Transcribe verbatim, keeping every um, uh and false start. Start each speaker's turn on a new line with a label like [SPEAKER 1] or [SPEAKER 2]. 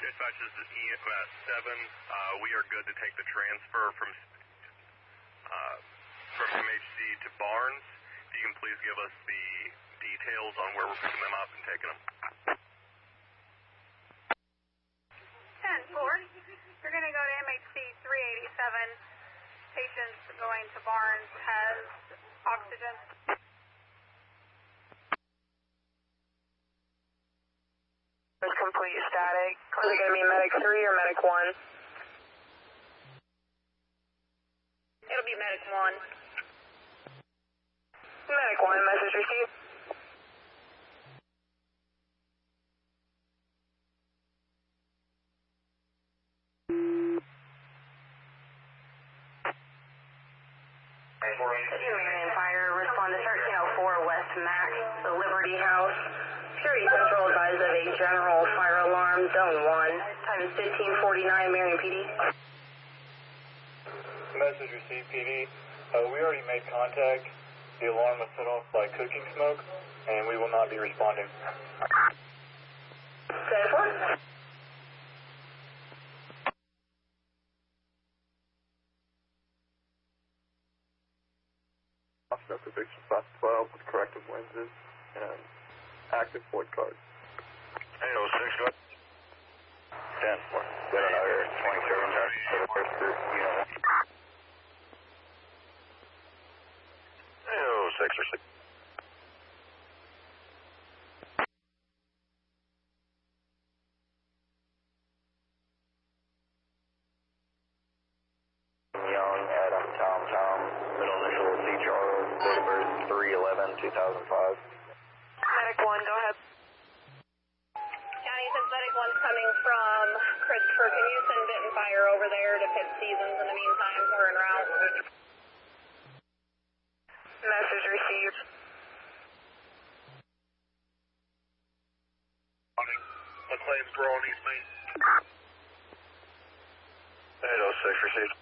[SPEAKER 1] Dispatch, this is E M S seven. Uh, we are good to take the transfer from uh, from M H C to Barnes. If you can please give us the details on where we're picking them up and taking them.
[SPEAKER 2] ten four. You're going to go to M H C three eighty-seven. Patients going to Barnes has oxygen.
[SPEAKER 3] It's complete static. Is it going to be medic three or medic one?
[SPEAKER 2] It'll be medic one.
[SPEAKER 3] Medic one, message received. Marion Fire, respond to thirteen oh four West Mac, the Liberty House. Security Central advised of a general fire alarm, zone one. Time is fifteen forty-nine, Marion P D.
[SPEAKER 4] Message received, P D. Uh, we already made contact. The alarm was set off by cooking smoke, and we will not be responding.
[SPEAKER 3] ten four.
[SPEAKER 4] Prediction five twelve with corrective lenses and active void card.
[SPEAKER 1] eight oh six, go ahead.
[SPEAKER 4] ten four. Get another twenty-seven there for the first group unit.
[SPEAKER 1] eight oh six or six.
[SPEAKER 4] Young, Adam, Tom, Tom, middle initial C Charles, date of birth three eleven two thousand five.
[SPEAKER 3] Medic one, go ahead.
[SPEAKER 2] County Synthetic one's coming from Christopher. Can you send Benton Fire over there to pit seasons in the meantime? We're en route.
[SPEAKER 3] Message received.
[SPEAKER 1] The claims were on East Main. eight oh six received.